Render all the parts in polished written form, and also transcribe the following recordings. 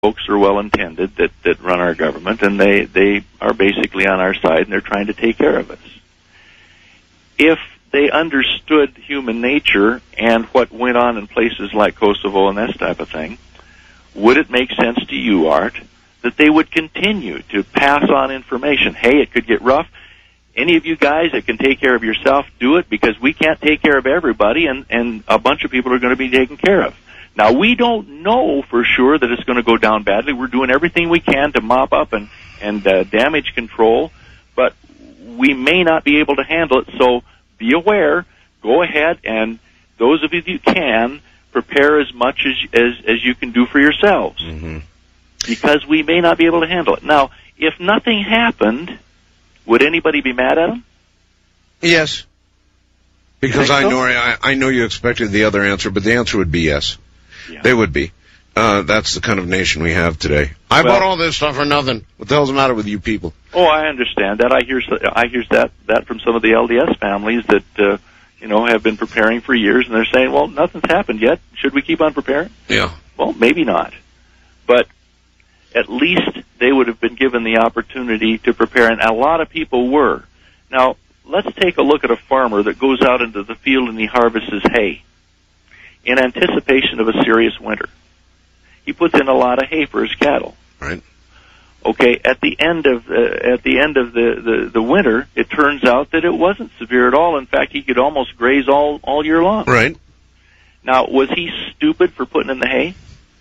folks are well-intended that run our government, and they are basically on our side, and they're trying to take care of us. If they understood human nature and what went on in places like Kosovo and this type of thing, would it make sense to you, Art, that they would continue to pass on information? Hey, it could get rough. Any of you guys that can take care of yourself, do it, because we can't take care of everybody, and a bunch of people are going to be taken care of. Now, we don't know for sure that it's going to go down badly. We're doing everything we can to mop up and damage control, but we may not be able to handle it, so be aware. Go ahead, and those of you that can, prepare as much as you can do for yourselves, because we may not be able to handle it. Now, if nothing happened, would anybody be mad at them? Yes. Because I know you expected the other answer, but the answer would be yes. Yeah. They would be. That's the kind of nation we have today. I bought all this stuff for nothing. What the hell's the matter with you people? Oh, I understand that. I hear that from some of the LDS families that have been preparing for years, and they're saying, well, nothing's happened yet. Should we keep on preparing? Yeah. Well, maybe not. But at least they would have been given the opportunity to prepare, and a lot of people were. Now, let's take a look at a farmer that goes out into the field and he harvests his hay in anticipation of a serious winter. He puts in a lot of hay for his cattle. Right. Okay, at the end of the winter, it turns out that it wasn't severe at all. In fact, he could almost graze all year long. Right. Now, was he stupid for putting in the hay?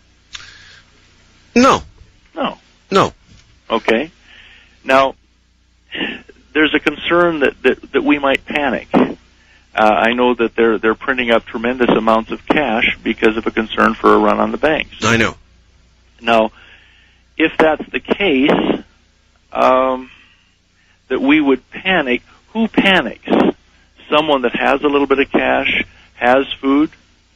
No. No. Okay. Now, there's a concern that we might panic. I know that they're printing up tremendous amounts of cash because of a concern for a run on the banks. I know. Now, if that's the case, that we would panic, who panics? Someone that has a little bit of cash, has food?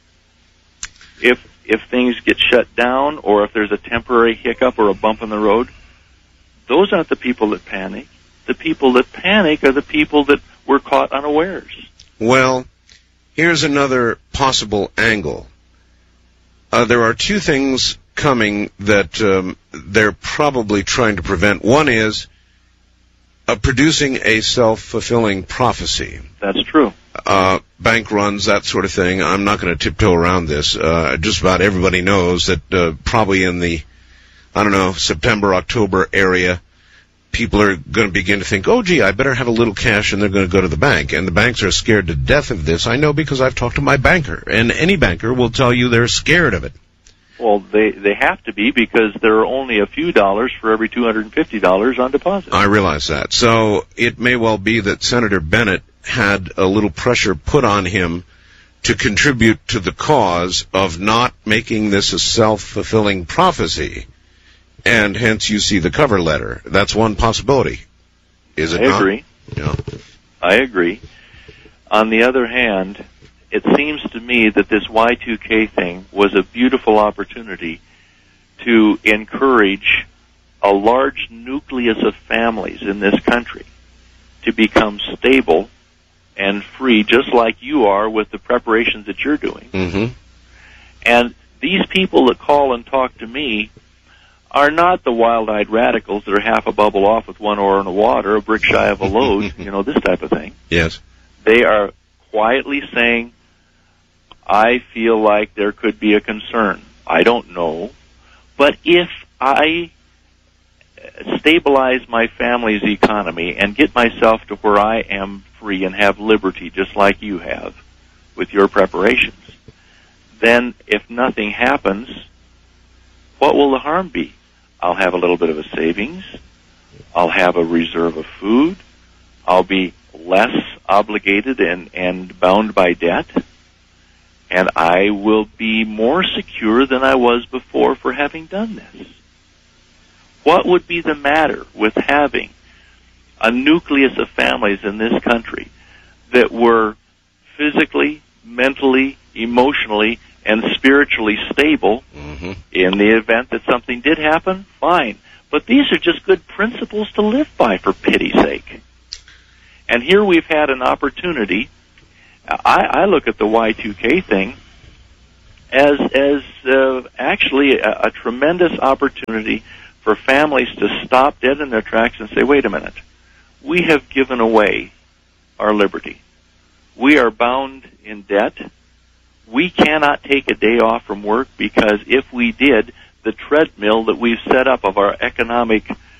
If things get shut down, or if there's a temporary hiccup or a bump in the road, those aren't the people that panic. The people that panic are the people that were caught unawares. Well, here's another possible angle. There are two things coming that they're probably trying to prevent. One is producing a self-fulfilling prophecy. That's true. Bank runs, that sort of thing. I'm not going to tiptoe around this. Just about everybody knows that probably in the, September, October area, people are going to begin to think, oh, gee, I better have a little cash, and they're going to go to the bank. And the banks are scared to death of this. I know because I've talked to my banker, and any banker will tell you they're scared of it. Well, they have to be, because there are only a few dollars for every $250 on deposit. I realize that. So it may well be that Senator Bennett had a little pressure put on him to contribute to the cause of not making this a self-fulfilling prophecy, and hence you see the cover letter. That's one possibility. Is it not? I agree. Yeah. I agree. On the other hand, it seems to me that this Y2K thing was a beautiful opportunity to encourage a large nucleus of families in this country to become stable and free, just like you are with the preparations that you're doing. Mm-hmm. And these people that call and talk to me are not the wild-eyed radicals that are half a bubble off with one oar in the water, a brick shy of a load, this type of thing. Yes. They are quietly saying, I feel like there could be a concern. I don't know. But if I stabilize my family's economy and get myself to where I am free and have liberty, just like you have with your preparations, then if nothing happens, what will the harm be? I'll have a little bit of a savings. I'll have a reserve of food. I'll be less obligated and bound by debt. And I will be more secure than I was before for having done this. What would be the matter with having a nucleus of families in this country that were physically, mentally, emotionally, and spiritually stable in the event that something did happen? Fine. But these are just good principles to live by, for pity's sake. And here we've had an opportunity. I look at the Y2K thing as actually a tremendous opportunity for families to stop dead in their tracks and say, wait a minute, we have given away our liberty. We are bound in debt. We cannot take a day off from work because if we did, the treadmill that we've set up of our economic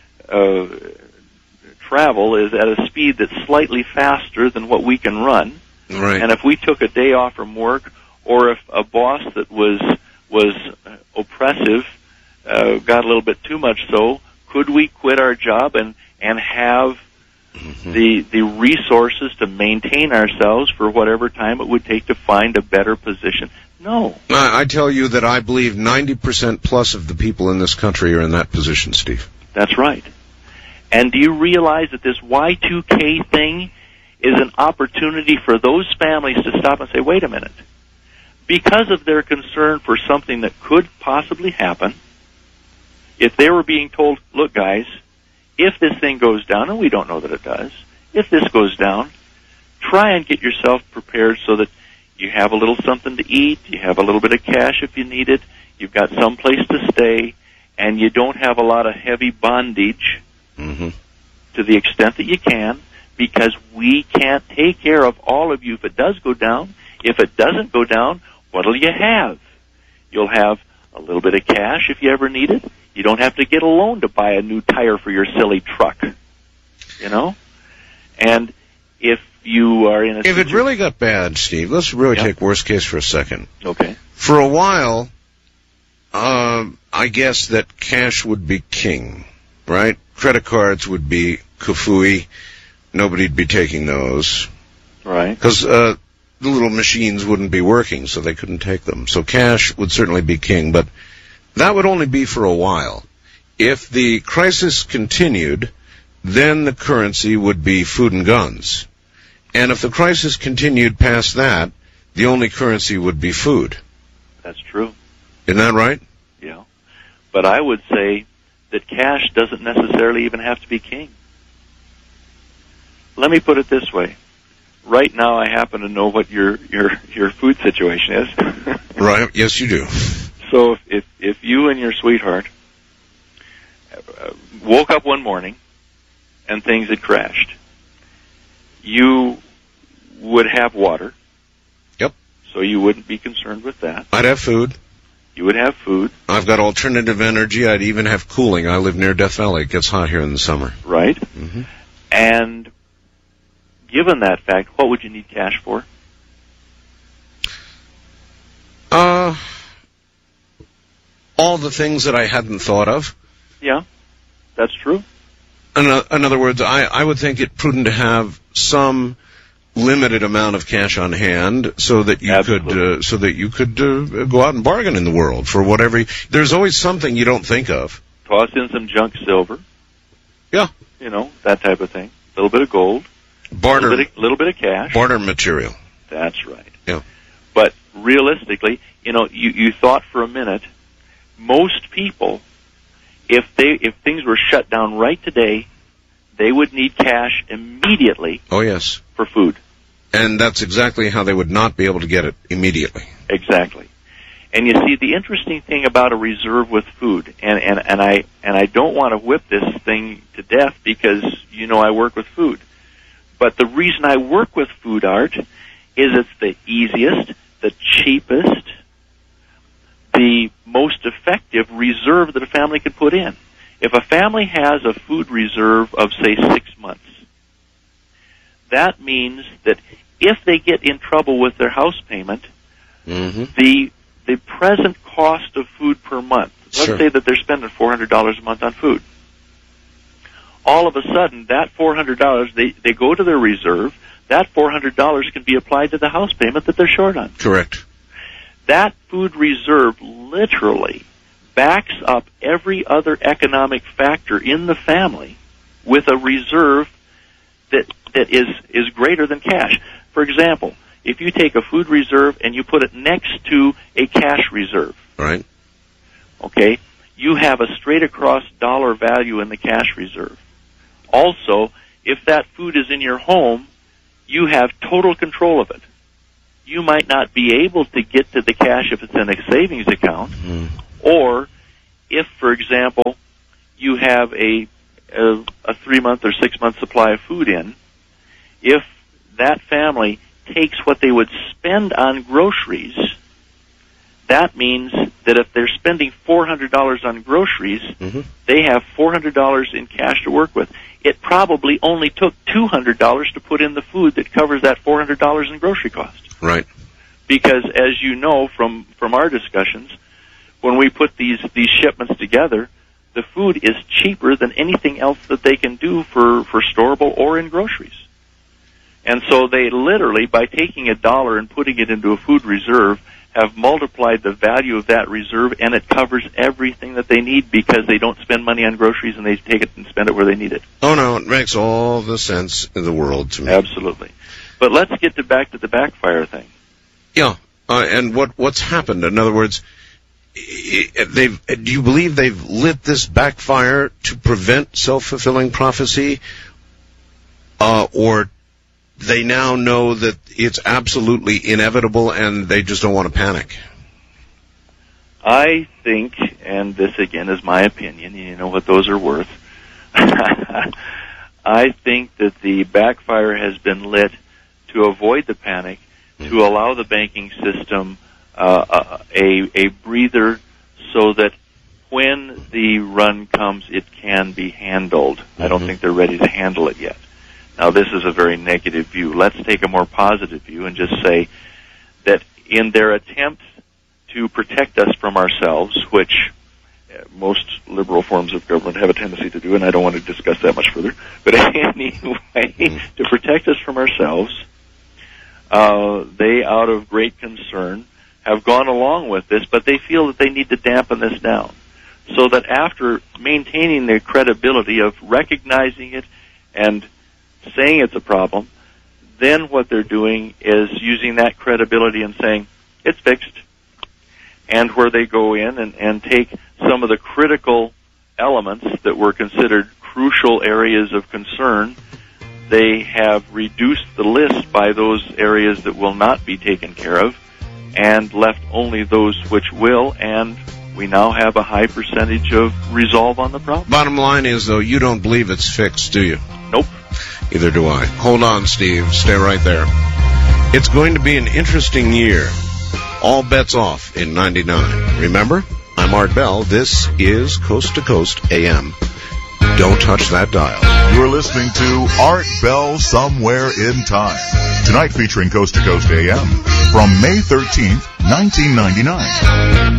travel is at a speed that's slightly faster than what we can run. Right. And if we took a day off from work, or if a boss that was oppressive got a little bit too much so, could we quit our job and have the resources to maintain ourselves for whatever time it would take to find a better position? No. I tell you that I believe 90% plus of the people in this country are in that position, Steve. That's right. And do you realize that this Y2K thing is an opportunity for those families to stop and say, wait a minute, because of their concern for something that could possibly happen, if they were being told, look guys, if this thing goes down, and we don't know that it does, if this goes down, try and get yourself prepared so that you have a little something to eat, you have a little bit of cash if you need it, you've got some place to stay, and you don't have a lot of heavy bondage to the extent that you can, because we can't take care of all of you if it does go down. If it doesn't go down, what'll you have? You'll have a little bit of cash if you ever need it. You don't have to get a loan to buy a new tire for your silly truck, you know? And if you are in a If it really got bad, Steve, let's really take worst case for a second. Okay. For a while, I guess that cash would be king, right? Credit cards would be kafooey. Nobody'd be taking those. Right. Because the little machines wouldn't be working, so they couldn't take them. So cash would certainly be king, but that would only be for a while. If the crisis continued, then the currency would be food and guns. And if the crisis continued past that, the only currency would be food. That's true. Isn't that right? Yeah. But I would say that cash doesn't necessarily even have to be king. Let me put it this way. Right now I happen to know what your food situation is. Right. Yes, you do. So if you and your sweetheart woke up one morning and things had crashed, you would have water. Yep. So you wouldn't be concerned with that. I'd have food. You would have food. I've got alternative energy. I'd even have cooling. I live near Death Valley. It gets hot here in the summer. Right. And given that fact, what would you need cash for? All the things that I hadn't thought of. Yeah, that's true. In other words, I would think it prudent to have some limited amount of cash on hand so that you could go out and bargain in the world for whatever. There's always something you don't think of. Toss in some junk silver. Yeah. You know, that type of thing. A little bit of gold. Barter. A little bit of cash. Barter material. That's right. Yeah. But realistically, you know, you thought for a minute, most people, if things were shut down right today, they would need cash immediately. Oh, yes. For food. And that's exactly how they would not be able to get it immediately. Exactly. And you see, the interesting thing about a reserve with food, and I don't want to whip this thing to death because, you know, I work with food. But the reason I work with food, Art, is it's the easiest, the cheapest, the most effective reserve that a family can put in. If a family has a food reserve of, say, 6 months, that means that if they get in trouble with their house payment, the present cost of food per month, let's say that they're spending $400 a month on food. All of a sudden, that $400, they go to their reserve, that $400 can be applied to the house payment that they're short on. Correct. That food reserve literally backs up every other economic factor in the family with a reserve that is greater than cash. For example, if you take a food reserve and you put it next to a cash reserve, right? Okay, you have a straight across dollar value in the cash reserve. Also, if that food is in your home, you have total control of it. you might not be able to get to the cash if it's in a savings account, or if, for example, you have a 3-month or 6-month supply of food in, if that family takes what they would spend on groceries, that means that if they're spending $400 on groceries, they have $400 in cash to work with. It probably only took $200 to put in the food that covers that $400 in grocery cost. Right. Because, as you know from our discussions, when we put these shipments together, the food is cheaper than anything else that they can do for storable or in groceries. And so they literally, by taking $1 and putting it into a food reserve, have multiplied the value of that reserve, and it covers everything that they need because they don't spend money on groceries and they take it and spend it where they need it. Oh, no, it makes all the sense in the world to me. Absolutely. But let's get back to the backfire thing. Yeah, and what's happened? In other words, do you believe they've lit this backfire to prevent self-fulfilling prophecy, or they now know that it's absolutely inevitable and they just don't want to panic? I think, and this again is my opinion, you know what those are worth, I think that the backfire has been lit to avoid the panic, to allow the banking system a breather so that when the run comes, it can be handled. I don't think they're ready to handle it yet. Now, this is a very negative view. Let's take a more positive view and just say that in their attempt to protect us from ourselves, which most liberal forms of government have a tendency to do, and I don't want to discuss that much further, but anyway, to protect us from ourselves, they, out of great concern, have gone along with this, but they feel that they need to dampen this down so that after maintaining their credibility of recognizing it and saying it's a problem, then what they're doing is using that credibility and saying, it's fixed. And where they go in and take some of the critical elements that were considered crucial areas of concern, they have reduced the list by those areas that will not be taken care of and left only those which will, and we now have a high percentage of resolve on the problem. Bottom line is, though, you don't believe it's fixed, do you? Nope. Either do I. Hold on, Steve. Stay right there. It's going to be an interesting year. All bets off in 99. Remember, I'm Art Bell. This is Coast to Coast AM. Don't touch that dial. You're listening to Art Bell Somewhere in Time. Tonight featuring Coast to Coast AM from May 13th, 1999.